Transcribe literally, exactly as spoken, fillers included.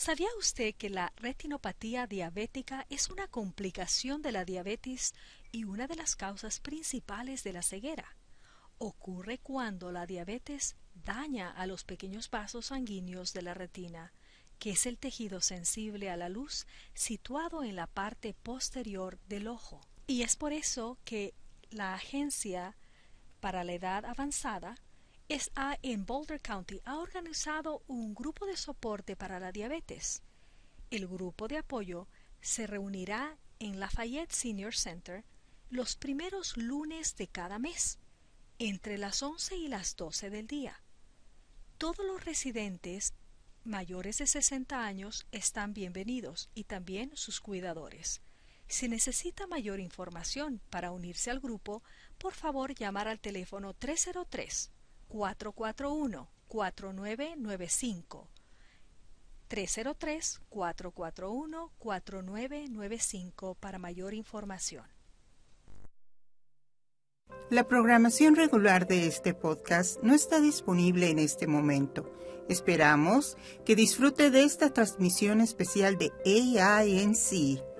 ¿Sabía usted que la retinopatía diabética es una complicación de la diabetes y una de las causas principales de la ceguera? Ocurre cuando la diabetes daña a los pequeños vasos sanguíneos de la retina, que es el tejido sensible a la luz situado en la parte posterior del ojo. Y es por eso que la Agencia para la Edad Avanzada es, ha, en Boulder County ha organizado un grupo de soporte para la diabetes. El grupo de apoyo se reunirá en Lafayette Senior Center los primeros lunes de cada mes, entre las once y las doce del día. Todos los residentes mayores de sesenta años están bienvenidos y también sus cuidadores. Si necesita mayor información para unirse al grupo, por favor llamar al teléfono tres cero tres, cuatro cuatro uno, cuatro nueve nueve cinco. tres cero tres, cuatro cuatro uno, cuatro nueve nueve cinco para mayor información. La programación regular de este podcast no está disponible en este momento. Esperamos que disfrute de esta transmisión especial de A I N C